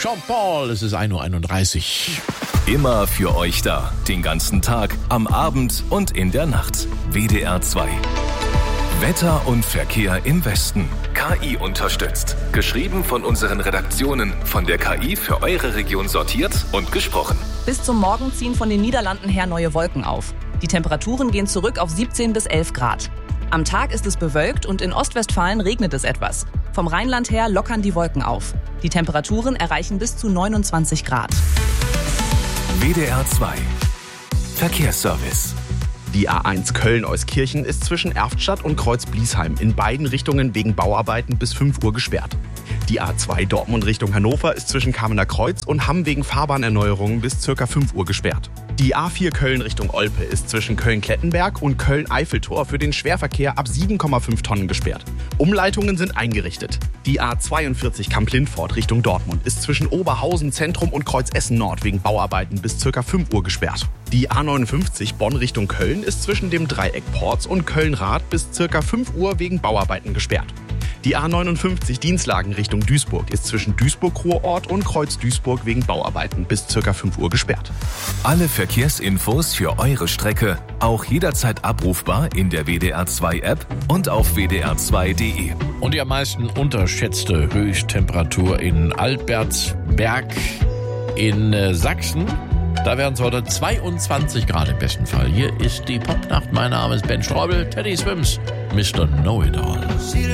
Sean Paul, es ist 1:31 Uhr. Immer für euch da. Den ganzen Tag, am Abend und in der Nacht. WDR 2. Wetter und Verkehr im Westen. KI unterstützt. Geschrieben von unseren Redaktionen. Von der KI für eure Region sortiert und gesprochen. Bis zum Morgen ziehen von den Niederlanden her neue Wolken auf. Die Temperaturen gehen zurück auf 17 bis 11 Grad. Am Tag ist es bewölkt und in Ostwestfalen regnet es etwas. Vom Rheinland her lockern die Wolken auf. Die Temperaturen erreichen bis zu 29 Grad. WDR 2. Verkehrsservice. Die A1 Köln-Euskirchen ist zwischen Erftstadt und Kreuz-Bliesheim in beiden Richtungen wegen Bauarbeiten bis 5 Uhr gesperrt. Die A2 Dortmund Richtung Hannover ist zwischen Kamener Kreuz und Hamm wegen Fahrbahnerneuerungen bis ca. 5 Uhr gesperrt. Die A4 Köln Richtung Olpe ist zwischen Köln-Klettenberg und Köln-Eiffeltor für den Schwerverkehr ab 7,5 Tonnen gesperrt. Umleitungen sind eingerichtet. Die A42 Kamp-Lindfort Richtung Dortmund ist zwischen Oberhausen Zentrum und Kreuz Essen Nord wegen Bauarbeiten bis ca. 5 Uhr gesperrt. Die A59 Bonn Richtung Köln ist zwischen dem Dreieck Porz und Köln-Rath bis ca. 5 Uhr wegen Bauarbeiten gesperrt. Die A59 Dienstlagen Richtung Duisburg ist zwischen Duisburg-Ruhrort und Kreuz-Duisburg wegen Bauarbeiten bis ca. 5 Uhr gesperrt. Alle Verkehrsinfos für eure Strecke auch jederzeit abrufbar in der WDR 2 App und auf wdr2.de. Und die am meisten unterschätzte Höchsttemperatur in Altbertsberg in Sachsen. Da werden es heute 22 Grad im besten Fall. Hier ist die Popnacht. Mein Name ist Ben Streubel. Teddy Swims, Mr. Know-It-All.